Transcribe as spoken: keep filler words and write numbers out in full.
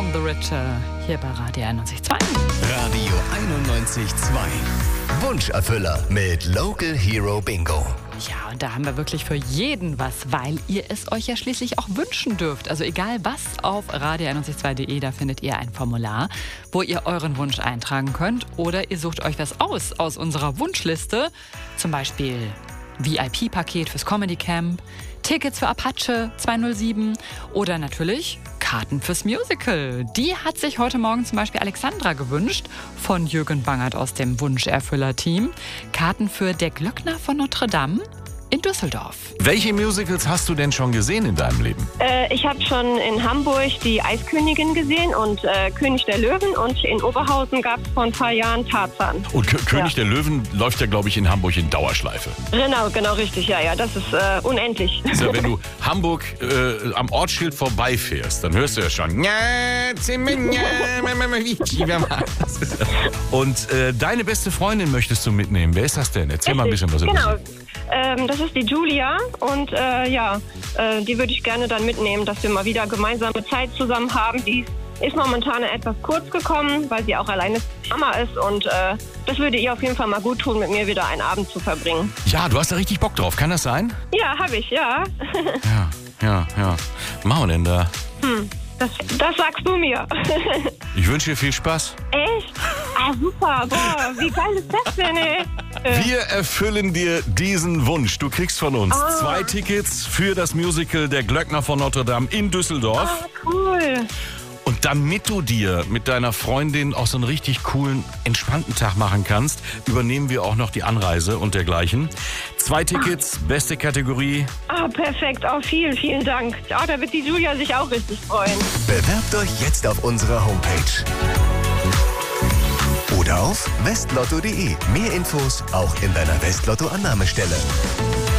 From the Richer hier bei Radio einundneunzig Komma zwei. Radio einundneunzig Komma zwei. Wunscherfüller mit Local Hero Bingo. Ja, und da haben wir wirklich für jeden was, weil ihr es euch ja schließlich auch wünschen dürft. Also egal was, auf radio einundneunzig Komma zwei punkt de, da findet ihr ein Formular, wo ihr euren Wunsch eintragen könnt. Oder ihr sucht euch was aus aus unserer Wunschliste. Zum Beispiel V I P-Paket fürs Comedy Camp, Tickets für Apache zweihundertsieben oder natürlich Karten fürs Musical. Die hat sich heute Morgen zum Beispiel Alexandra gewünscht von Jürgen Bangert aus dem Wunscherfüller-Team. Karten für Der Glöckner von Notre Dame in Düsseldorf. Welche Musicals hast du denn schon gesehen in deinem Leben? Äh, ich habe schon in Hamburg die Eiskönigin gesehen und äh, König der Löwen, und in Oberhausen gab es vor ein paar Jahren Tarzan. Und K- König Ja. der Löwen läuft ja, glaube ich, in Hamburg in Dauerschleife. Genau, genau, richtig, ja, ja, das ist äh, unendlich. Ist ja, wenn du Hamburg äh, am Ortsschild vorbeifährst, dann hörst du ja schon. Und äh, deine beste Freundin möchtest du mitnehmen. Wer ist das denn? Erzähl mal ein bisschen was über Genau. sie. Ähm, das ist die Julia, und äh, ja, äh, die würde ich gerne dann mitnehmen, dass wir mal wieder gemeinsame Zeit zusammen haben. Die ist momentan etwas kurz gekommen, weil sie auch alleine Mama ist, und äh, das würde ihr auf jeden Fall mal gut tun, mit mir wieder einen Abend zu verbringen. Ja, du hast da richtig Bock drauf. Kann das sein? Ja, habe ich, ja. Ja, ja, ja. Was machen wir denn da? Hm, das, das sagst du mir. Ich wünsche dir viel Spaß. Echt? Ah, super. Boah, wie geil ist das denn, ey? Äh, Wir erfüllen dir diesen Wunsch. Du kriegst von uns Ah. zwei Tickets für das Musical Der Glöckner von Notre Dame in Düsseldorf. ah, cool. Und damit du dir mit deiner Freundin auch so einen richtig coolen, entspannten Tag machen kannst, übernehmen wir auch noch die Anreise und dergleichen. Zwei Tickets, beste Kategorie. Ah, perfekt. Oh, vielen, vielen Dank. Ah, da wird die Julia sich auch richtig freuen. Bewerbt euch jetzt auf unserer Homepage. Oder auf westlotto punkt de. Mehr Infos auch in deiner Westlotto-Annahmestelle.